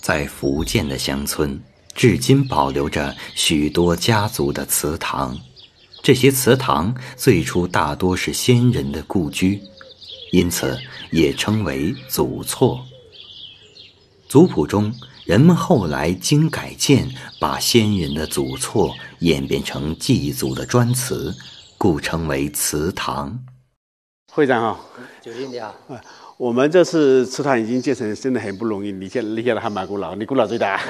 在福建的乡村，至今保留着许多家族的祠堂。这些祠堂最初大多是先人的故居，因此也称为祖厝。族谱中，人们后来经改建，把先人的祖厝演变成祭祖的专祠，故称为祠堂。 会长好， 酒店你好。 我们这次祠堂已经建成，真的很不容易。你现在还蛮古老，你古老最大。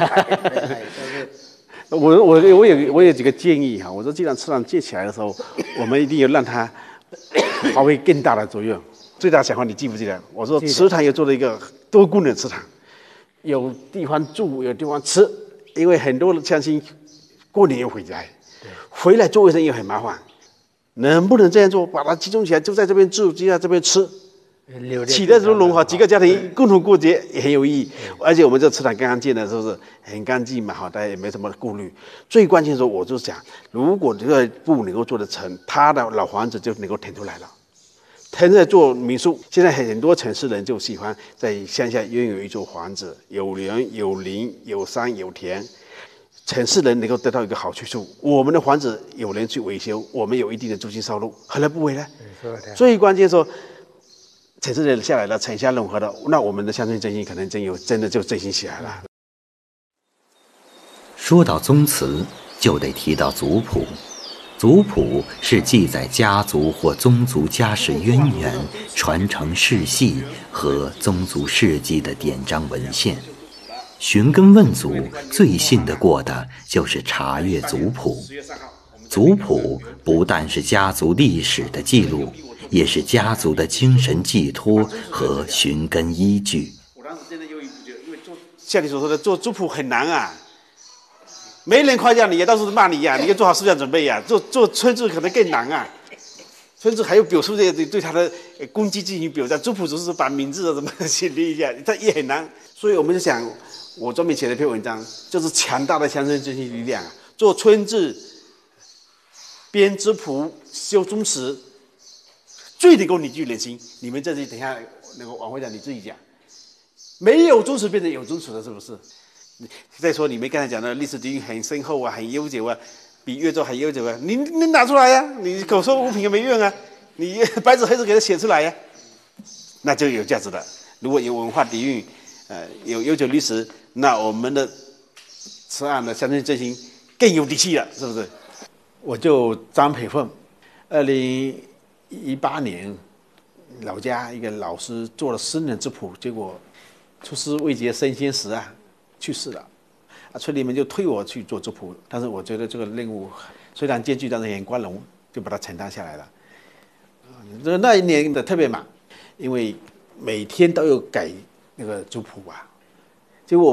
我有几个建议哈。我说，既然祠堂建起来的时候，我们一定要让它发挥更大的作用。最大想法你记不记得？我说祠堂要做了一个多功能祠堂，有地方住，有地方吃。因为很多乡亲过年又回来，回来做卫生又很麻烦。能不能这样做？把它集中起来，就在这边住，就在这边吃。起的时候融合几个家庭共同过节也很有意义，而且我们这祠堂刚刚建的时候是很干净嘛，好，大家也没什么顾虑。最关键的时候，我就想，如果这个部能够做得成，他的老房子就能够腾出来了，腾出来做民宿。现在很多城市人就喜欢在乡下拥有一座房子，有人有林有山有田。城市人能够得到一个好去处，我们的房子有人去维修，我们有一定的租金收入，何乐不为呢？最关键说。城市人下来了，城乡融合的，那我们的乡村振兴可能真的就振兴起来了。 说到宗祠，就得提到族谱。族谱是记载家族或宗族家世渊源、传承世系和宗族事迹的典章文献。寻根问祖，最信得过的就是查阅族谱。族谱不但是家族历史的记录，也是家族的精神寄托和寻根依据。 我当时真的有一部觉得，因为像你所说的做族谱很难啊，没人夸奖你，也到处骂你呀，你要做好思想准备呀。做村志可能更难啊，村志还有表述这些对他的功绩进行表彰，族谱只是把名字什么写列一下，它也很难。所以我们就想，我专门写了一篇文章，就是强大的乡村振兴力量啊，做村志、编族谱、修宗祠。最能够凝聚人心，你们这里等一下那个王会长你自己讲，没有宗祠变成有宗祠的，是不是？再说你们刚才讲的历史底蕴很深厚啊，很悠久啊，比越州还悠久啊，你拿出来呀、啊，你口说无凭也没用啊，你白纸黑字给它写出来呀、啊，那就有价值了。如果有文化底蕴，有悠久历史，那我们的此案的乡村振兴更有底气了，是不是？我就张培凤，2018年，老家一个老师做了10年族谱，结果出师未捷身先死啊，去世了。村里面就推我去做族谱，但是我觉得这个任务虽然艰巨，但是很光荣，就把它承担下来了。那一年的特别忙，因为每天都有改那个族谱啊，